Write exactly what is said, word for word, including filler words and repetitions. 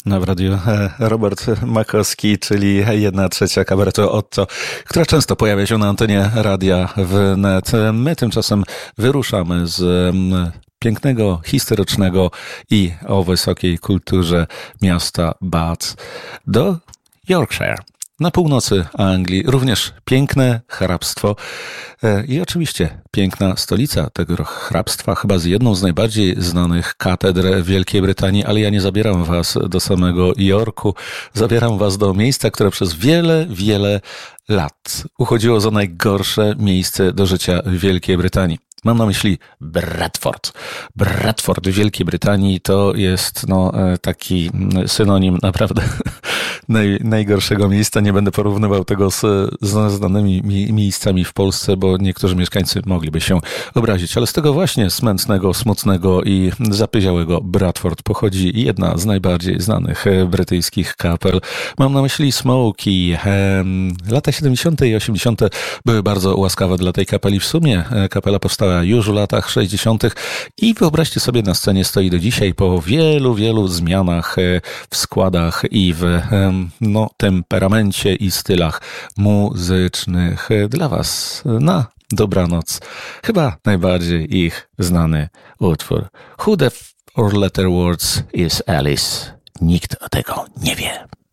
w radiu Robert Makowski, czyli jedna trzecia kabaretu Otto, która często pojawia się na antenie Radia Wnet. My tymczasem wyruszamy z pięknego, historycznego i o wysokiej kulturze miasta Bath do Yorkshire. Na północy Anglii również piękne hrabstwo i oczywiście piękna stolica tego hrabstwa, chyba z jedną z najbardziej znanych katedr Wielkiej Brytanii, ale ja nie zabieram was do samego Yorku, zabieram was do miejsca, które przez wiele, wiele lat uchodziło za najgorsze miejsce do życia w Wielkiej Brytanii. Mam na myśli Bradford. Bradford w Wielkiej Brytanii to jest no, taki synonim naprawdę naj, najgorszego miejsca. Nie będę porównywał tego z, z znanymi mi, miejscami w Polsce, bo niektórzy mieszkańcy mogliby się obrazić. Ale z tego właśnie smętnego, smutnego i zapyziałego Bradford pochodzi jedna z najbardziej znanych brytyjskich kapel. Mam na myśli Smoky. Lata siedemdziesiąte i osiemdziesiąte były bardzo łaskawe dla tej kapeli. W sumie kapela powstała już w latach sześćdziesiątych i wyobraźcie sobie, na scenie stoi do dzisiaj po wielu, wielu zmianach w składach i w no, temperamencie i stylach muzycznych. Dla was na dobranoc chyba najbardziej ich znany utwór. Who the four letter words is Alice? Nikt o tego nie wie.